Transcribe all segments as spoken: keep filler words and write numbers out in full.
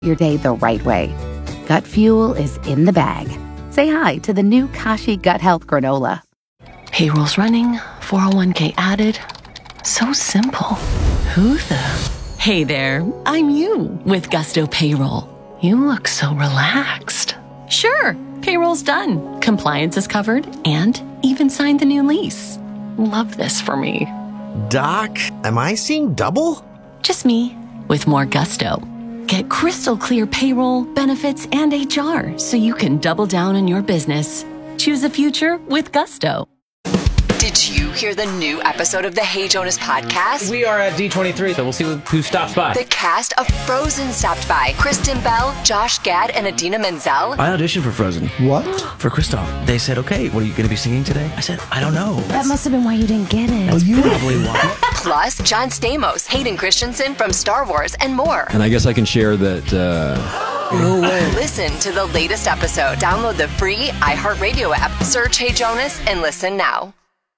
your day the right way. Gut Fuel is in the bag. Say hi to the new Kashi Gut Health Granola. Payroll's running, four oh one k added. So simple. Who the? Hey there, I'm you with Gusto Payroll. You look so relaxed. Sure, payroll's done. Compliance is covered and even signed the new lease. Love this for me. Doc, am I seeing double? Just me with more gusto. Get crystal clear payroll, benefits, and H R so you can double down on your business. Choose a future with Gusto. Did you hear the new episode of the Hey Jonas podcast? We are at D twenty-three, so we'll see who stops by. The cast of Frozen stopped by. Kristen Bell, Josh Gad, and Idina Menzel. I auditioned for Frozen. What? For Kristoff. They said, okay, what are you going to be singing today? I said, I don't know. That must have been why you didn't get it. That's you probably why. Plus, John Stamos, Hayden Christensen from Star Wars, and more. And I guess I can share that... Uh... No way. Listen to the latest episode. Download the free iHeartRadio app. Search Hey Jonas and listen now.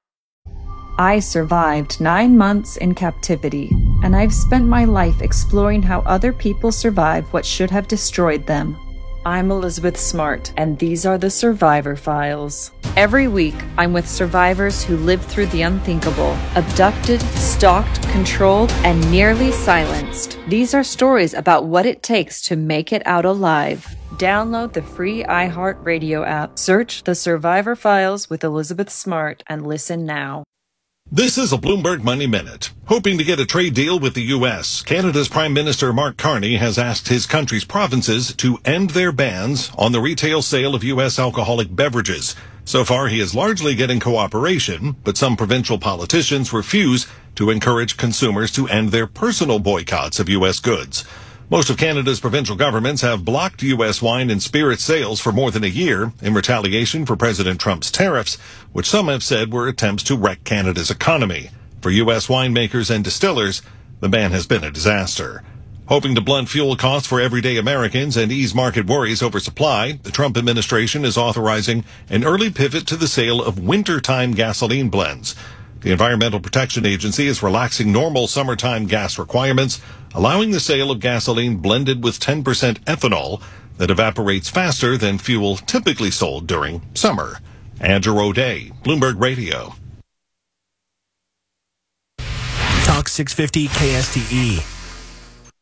I survived nine months in captivity, and I've spent my life exploring how other people survive what should have destroyed them. I'm Elizabeth Smart, and these are the Survivor Files. Every week, I'm with survivors who lived through the unthinkable, abducted, stalked, controlled, and nearly silenced. These are stories about what it takes to make it out alive. Download the free iHeartRadio app, search The Survivor Files with Elizabeth Smart, and listen now. This is a Bloomberg Money Minute. Hoping to get a trade deal with the U S, Canada's Prime Minister Mark Carney has asked his country's provinces to end their bans on the retail sale of U S alcoholic beverages. So far, he is largely getting cooperation, but some provincial politicians refuse to encourage consumers to end their personal boycotts of U S goods. Most of Canada's provincial governments have blocked U S wine and spirit sales for more than a year in retaliation for President Trump's tariffs, which some have said were attempts to wreck Canada's economy. For U S winemakers and distillers, the ban has been a disaster. Hoping to blunt fuel costs for everyday Americans and ease market worries over supply, the Trump administration is authorizing an early pivot to the sale of wintertime gasoline blends. The Environmental Protection Agency is relaxing normal summertime gas requirements, allowing the sale of gasoline blended with ten percent ethanol that evaporates faster than fuel typically sold during summer. Andrew O'Day, Bloomberg Radio. Talk six fifty K S T E.